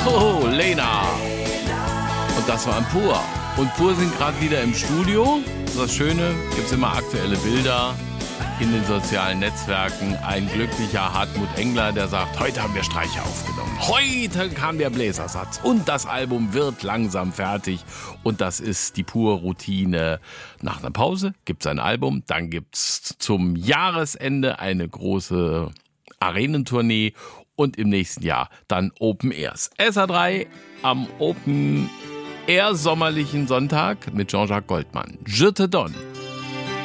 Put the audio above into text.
Oh, Lena. Und das war ein Pur. Und Pur sind gerade wieder im Studio. Das Schöne, gibt es immer aktuelle Bilder in den sozialen Netzwerken. Ein glücklicher Hartmut Engler, der sagt, heute haben wir Streicher aufgenommen. Heute kam der Bläsersatz und das Album wird langsam fertig. Und das ist die Pur-Routine. Nach einer Pause gibt es ein Album, dann gibt es zum Jahresende eine große Arenentournee und im nächsten Jahr dann Open Airs. SA3 am Open Air sommerlichen Sonntag mit Jean-Jacques Goldman. Je te donne.